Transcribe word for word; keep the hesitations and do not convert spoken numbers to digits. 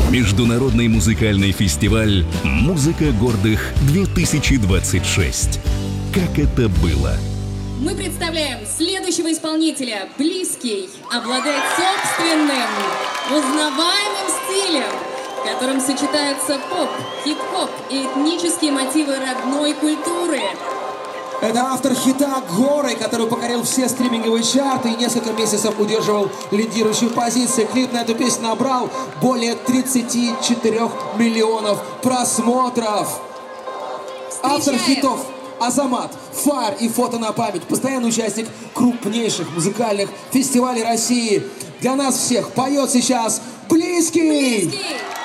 Международный музыкальный фестиваль «Музыка гордых-две тысячи двадцать шесть». Как это было? Мы представляем следующего исполнителя. Близкий, обладает собственным, узнаваемым стилем, в котором сочетаются поп, хип-хоп и этнические мотивы родной культуры. Это автор хита «Горы», который покорил все стриминговые чарты и несколько месяцев удерживал лидирующую позицию. Клип на эту песню набрал более тридцати четырёх миллионов просмотров. Встречаем. Автор хитов Азамат, Фар и «Фото на память». Постоянный участник крупнейших музыкальных фестивалей России. Для нас всех поет сейчас Близкий. Близкий.